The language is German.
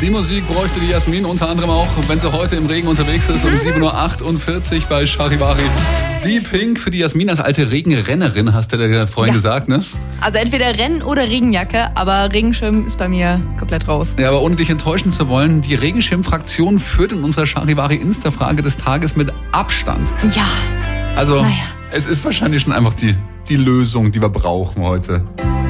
Die Musik bräuchte die Jasmin unter anderem auch, wenn sie heute im Regen unterwegs ist, um 7.48 Uhr bei Charivari. Die Pink für die Jasmin als alte Regenrennerin, hast du ja vorhin gesagt, ne? Also entweder Renn- oder Regenjacke, aber Regenschirm ist bei mir komplett raus. Ja, aber ohne dich enttäuschen zu wollen, die Regenschirm-Fraktion führt in unserer Charivari Insta-Frage des Tages mit Abstand. Ja. Also, es ist wahrscheinlich schon einfach die Lösung, die wir brauchen heute.